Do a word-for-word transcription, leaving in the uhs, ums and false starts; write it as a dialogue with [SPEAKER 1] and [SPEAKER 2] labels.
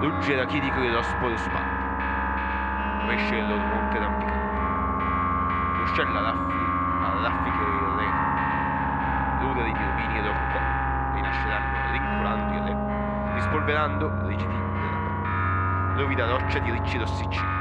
[SPEAKER 1] Lungi da chi di cui lo sporo spande, rovesce il loro monte rampicante, l'uscella raffi, a raffiche il reno, l'udere di rubini e rococò, rinasceranno rinculando il re, rispolverando rigidi della pelle, ruvida roccia di ricci rossicini,